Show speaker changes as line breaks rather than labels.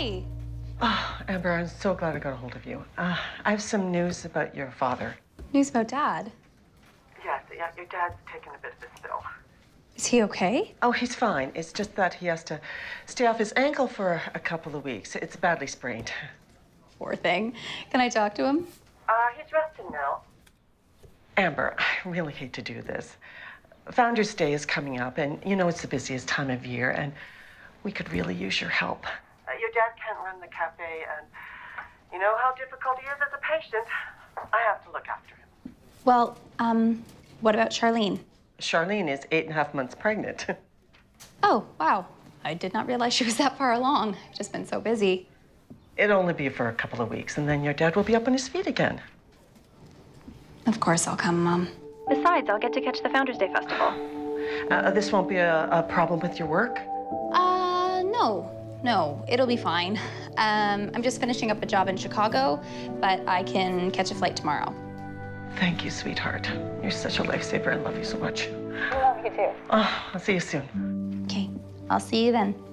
Hi.
Oh, Amber, I'm so glad I got a hold of you. I have some news about your father.
News about Dad.
Yes, yeah, your dad's taken a bit of a spill.
Is he okay?
Oh, he's fine. It's just that he has to stay off his ankle for a couple of weeks. It's badly sprained.
Poor thing. Can I talk to him?
He's resting now. Amber, I really hate to do this. Founders Day is coming up, and you know it's the busiest time of year, and we could really use your help. Your dad can't run the cafe, and you know how difficult he is as a patient. I have to look after him.
Well, what about Charlene?
Charlene is 8.5 months pregnant.
Oh, wow. I did not realize she was that far along. I've just been so busy.
It'll only be for a couple of weeks, and then your dad will be up on his feet again.
Of course I'll come, Mom. Besides, I'll get to catch the Founders Day Festival.
This won't be a problem with your work?
No, it'll be fine. I'm just finishing up a job in Chicago, but I can catch a flight tomorrow.
Thank you, sweetheart. You're such a lifesaver. I love you so much.
I love you too.
Oh, I'll see you soon.
Okay, I'll see you then.